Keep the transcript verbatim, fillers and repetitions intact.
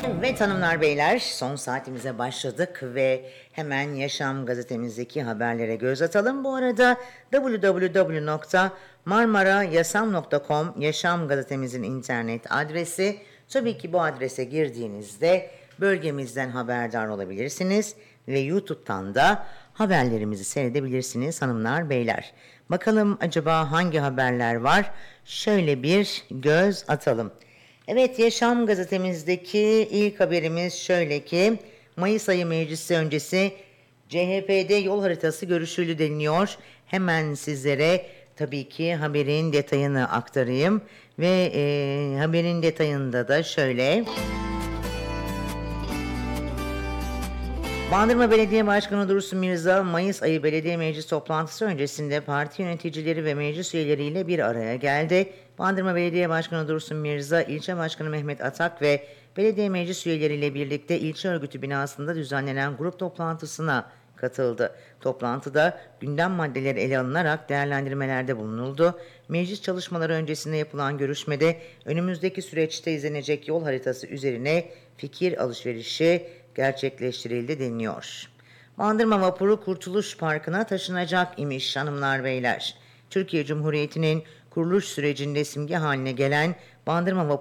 Evet hanımlar beyler, son saatimize başladık ve hemen Yaşam gazetemizdeki haberlere göz atalım. Bu arada double-u double-u double-u nokta marmarayasam nokta com Yaşam gazetemizin internet adresi. Tabii ki bu adrese girdiğinizde bölgemizden haberdar olabilirsiniz ve YouTube'dan da haberlerimizi seyredebilirsiniz hanımlar beyler. Bakalım acaba hangi haberler var? Şöyle bir göz atalım. Evet, Yaşam gazetemizdeki ilk haberimiz şöyle ki, Mayıs ayı meclisi öncesi C H P'de yol haritası görüşüldü deniliyor. Hemen sizlere tabii ki haberin detayını aktarayım ve e, haberin detayında da şöyle. Bandırma Belediye Başkanı Dursun Mirza, Mayıs ayı belediye meclis toplantısı öncesinde parti yöneticileri ve meclis üyeleriyle bir araya geldi. Bandırma Belediye Başkanı Dursun Mirza, ilçe başkanı Mehmet Atak ve belediye meclis üyeleriyle birlikte ilçe örgütü binasında düzenlenen grup toplantısına katıldı. Toplantıda gündem maddeleri ele alınarak değerlendirmelerde bulunuldu. Meclis çalışmaları öncesinde yapılan görüşmede önümüzdeki süreçte izlenecek yol haritası üzerine fikir alışverişi gerçekleştirildi deniliyor. Bandırma vapuru Kurtuluş Parkı'na taşınacak imiş hanımlar beyler. Türkiye Cumhuriyeti'nin kuruluş sürecinde simge haline gelen Bandırma vapuru